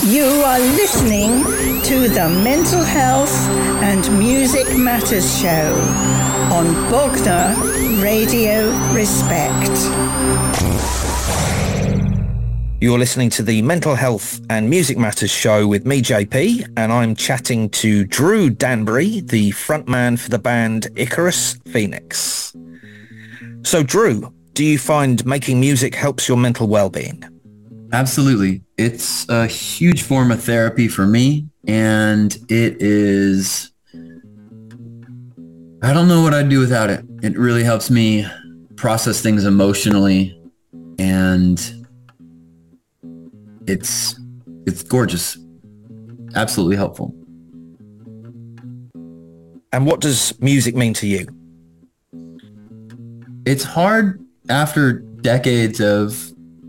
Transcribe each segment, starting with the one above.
You are listening to the Mental Health and Music Matters Show on Bogner Radio Respect. You're listening to the Mental Health and Music Matters Show with me, JP, and I'm chatting to Drew Danbury, the frontman for the band Icarus Phoenix. So, Drew, do you find making music helps your mental well-being? Absolutely. It's a huge form of therapy for me, and it is, I don't know what I'd do without it. It really helps me process things emotionally, and it's gorgeous. Absolutely helpful. And what does music mean to you? It's hard after decades of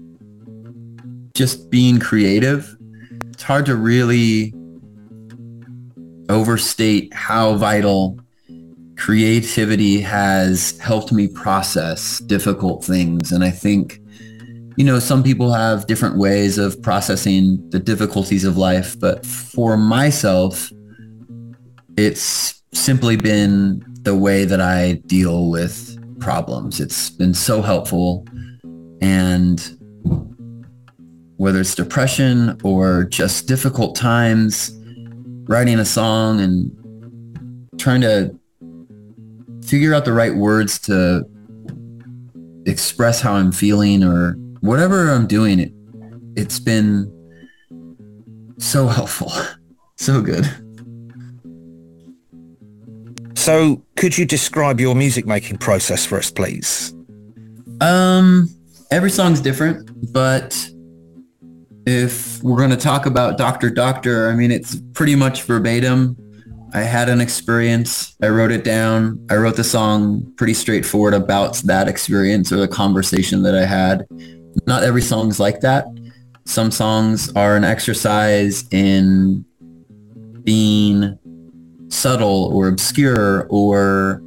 just being creative. It's hard to really overstate how vital creativity has helped me process difficult things. And I think, some people have different ways of processing the difficulties of life, but for myself, it's simply been the way that I deal with problems. It's been so helpful. And whether it's depression or just difficult times, writing a song and trying to figure out the right words to express how I'm feeling or whatever I'm doing, it's been so helpful. So good. So could you describe your music making process for us, please? Every song's different, but if we're going to talk about Dr. Doctor, it's pretty much verbatim. I had an experience. I wrote it down. I wrote the song pretty straightforward about that experience or the conversation that I had. Not every song's like that. Some songs are an exercise in being subtle or obscure or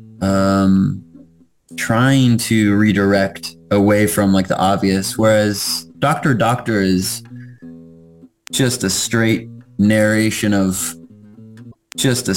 trying to redirect away from the obvious, whereas Dr. Doctor is just a straight narration of just a